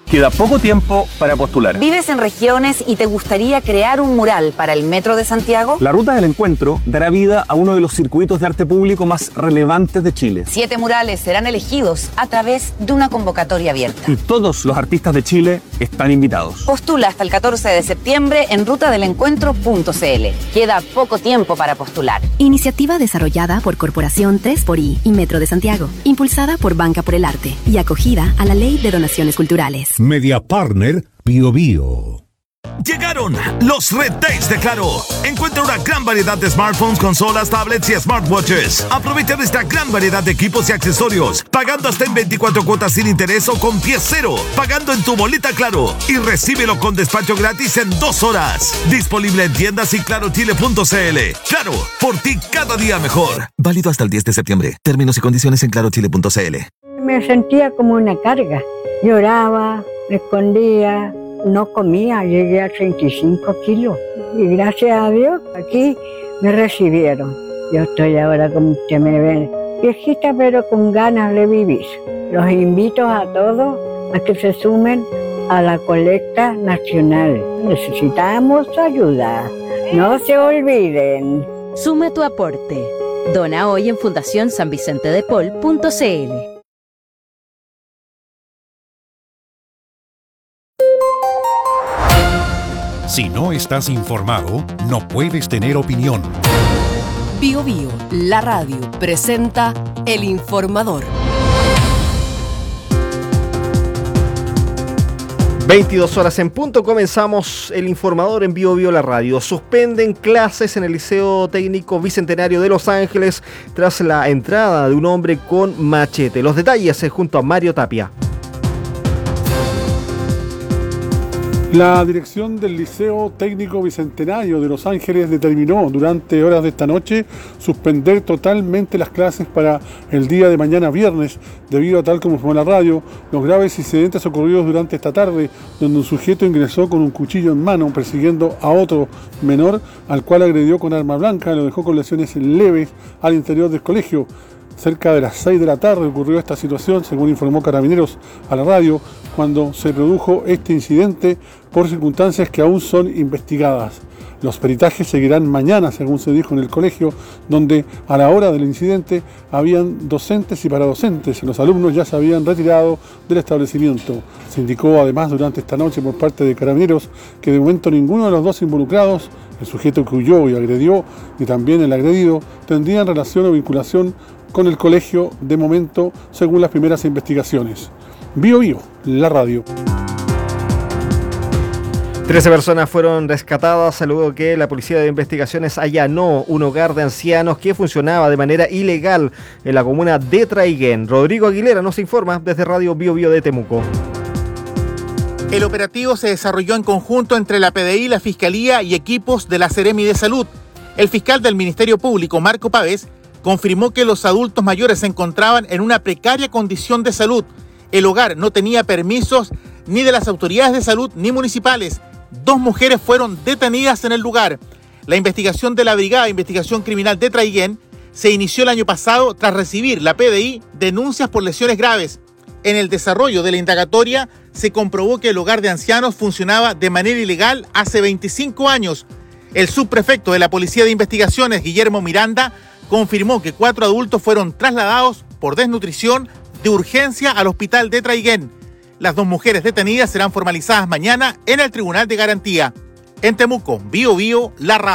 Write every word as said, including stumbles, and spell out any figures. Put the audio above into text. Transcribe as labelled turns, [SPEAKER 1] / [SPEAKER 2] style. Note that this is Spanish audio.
[SPEAKER 1] Queda poco tiempo para postular.
[SPEAKER 2] ¿Vives en regiones y te gustaría crear un mural para el Metro de Santiago?
[SPEAKER 1] La Ruta del Encuentro dará vida a uno de los circuitos de arte público más relevantes de Chile.
[SPEAKER 2] Siete murales serán elegidos a través de una convocatoria abierta.
[SPEAKER 1] Y todos los artistas de Chile están invitados.
[SPEAKER 2] Postula hasta el catorce de septiembre en ruta del encuentro punto c l. Queda poco tiempo para postular.
[SPEAKER 3] Iniciativa desarrollada por Corporación tres por I y Metro de Santiago. Impulsada por Banca por el Arte y acogida a la Ley de Donaciones Culturales.
[SPEAKER 4] Media Partner Bio Bio.
[SPEAKER 5] Llegaron los Red Days de Claro. Encuentra una gran variedad de smartphones, consolas, tablets y smartwatches. Aprovecha de esta gran variedad de equipos y accesorios, pagando hasta en veinticuatro cuotas sin interés o con pie cero, pagando en tu boleta Claro y recíbelo con despacho gratis en dos horas. Disponible en tiendas y claro chile punto c l. Claro, por ti cada día mejor. Válido hasta el diez de septiembre. Términos y condiciones en claro chile punto c l.
[SPEAKER 6] Me sentía como una carga. Lloraba, me escondía, no comía, llegué a treinta y cinco kilos. Y gracias a Dios, aquí me recibieron. Yo estoy ahora, como usted me ve, viejita pero con ganas de vivir. Los invito a todos a que se sumen a la colecta nacional. Necesitamos ayuda, no se olviden.
[SPEAKER 7] Suma tu aporte. Dona hoy en fundación san vicente de paul punto c l.
[SPEAKER 4] Si no estás informado, no puedes tener opinión.
[SPEAKER 8] Bio Bio, la radio, presenta El Informador.
[SPEAKER 9] veintidós horas en punto, comenzamos El Informador en Bio Bio, la radio. Suspenden clases en el Liceo Técnico Bicentenario de Los Ángeles tras la entrada de un hombre con machete. Los detalles es junto a Mario Tapia.
[SPEAKER 10] La dirección del Liceo Técnico Bicentenario de Los Ángeles determinó durante horas de esta noche suspender totalmente las clases para el día de mañana viernes, debido a, tal como fue en la radio, los graves incidentes ocurridos durante esta tarde, donde un sujeto ingresó con un cuchillo en mano persiguiendo a otro menor, al cual agredió con arma blanca y lo dejó con lesiones leves al interior del colegio. Cerca de las seis de la tarde ocurrió esta situación, según informó Carabineros a la radio, cuando se produjo este incidente por circunstancias que aún son investigadas. Los peritajes seguirán mañana, según se dijo en el colegio, donde a la hora del incidente habían docentes y paradocentes. Los alumnos ya se habían retirado del establecimiento. Se indicó además durante esta noche por parte de Carabineros que de momento ninguno de los dos involucrados, el sujeto que huyó y agredió y también el agredido, tendrían relación o vinculación con el colegio de momento, según las primeras investigaciones. Bio Bio, la radio.
[SPEAKER 9] Trece personas fueron rescatadas luego que la Policía de Investigaciones allanó un hogar de ancianos que funcionaba de manera ilegal en la comuna de Traiguén. Rodrigo Aguilera nos informa desde Radio Bio Bio de Temuco.
[SPEAKER 11] El operativo se desarrolló en conjunto entre la P D I, la Fiscalía y equipos de la Seremi de Salud. El fiscal del Ministerio Público, Marco Pavés, confirmó que los adultos mayores se encontraban en una precaria condición de salud. El hogar no tenía permisos ni de las autoridades de salud ni municipales. Dos mujeres fueron detenidas en el lugar. La investigación de la Brigada de Investigación Criminal de Traiguén se inició el año pasado tras recibir la P D I denuncias por lesiones graves. En el desarrollo de la indagatoria se comprobó que el hogar de ancianos funcionaba de manera ilegal hace veinticinco años. El subprefecto de la Policía de Investigaciones, Guillermo Miranda, confirmó que cuatro adultos fueron trasladados por desnutrición de urgencia al hospital de Traiguén. Las dos mujeres detenidas serán formalizadas mañana en el Tribunal de Garantía. En Temuco, Bio Bio, la radio.